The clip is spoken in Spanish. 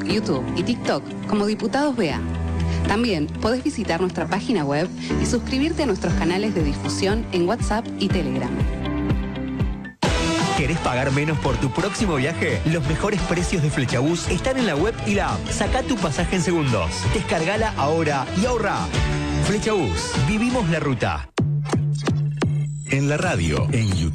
Facebook, YouTube y TikTok como Diputados BA. También podés visitar nuestra página web y suscribirte a nuestros canales de difusión en WhatsApp y Telegram. ¿Querés pagar menos por tu próximo viaje? Los mejores precios de Flexabús están en la web y la app. Sacá tu pasaje en segundos. Descargala ahora y ahorra. Flexabús. Vivimos la ruta. En la radio, en YouTube.